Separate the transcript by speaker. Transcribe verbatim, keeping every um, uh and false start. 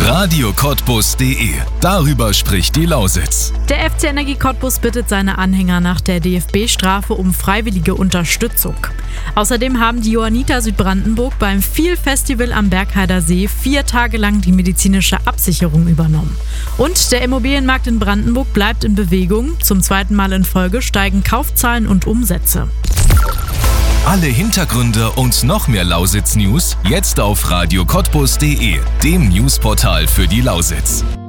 Speaker 1: radio cottbus punkt de. Darüber spricht die Lausitz.
Speaker 2: Der F C Energie Cottbus bittet seine Anhänger nach der D F B-Strafe um freiwillige Unterstützung. Außerdem haben die Johanniter Südbrandenburg beim Viel-Festival am Bergheider See vier Tage lang die medizinische Absicherung übernommen. Und der Immobilienmarkt in Brandenburg bleibt in Bewegung. Zum zweiten Mal in Folge steigen Kaufzahlen und Umsätze.
Speaker 1: Alle Hintergründe und noch mehr Lausitz-News jetzt auf radio cottbus punkt de, dem Newsportal für die Lausitz.